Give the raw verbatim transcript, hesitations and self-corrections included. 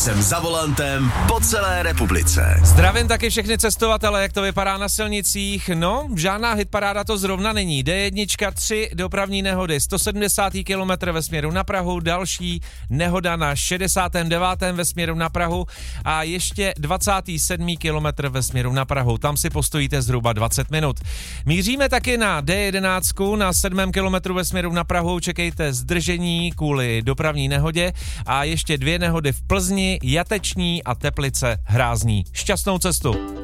jsem za volantem po celé republice. Zdravím taky všechny cestovatele, jak to vypadá na silnicích. No, žádná hitparáda to zrovna není. D jedna, tři dopravní nehody, sto sedmdesát kilometrů ve směru na Prahu, další nehoda na šedesátém devátém ve směru na Prahu a ještě dvacátý sedmý kilometr ve směru na Prahu. Tam si postojíte zhruba dvacet minut. Míříme taky na D jedenáct na sedmém kilometru ve směru na Prahu. Čekejte zdržení kvůli dopravní nehodě a ještě dvě nehody v Plzni, Jateční a Teplice Hrázní. Šťastnou cestu.